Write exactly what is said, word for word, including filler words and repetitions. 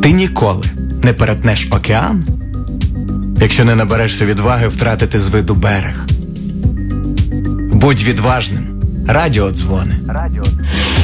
Ти ніколи не перетнеш океан, якщо не наберешся відваги втратити з виду берег. Будь відважним. Радіодзвони.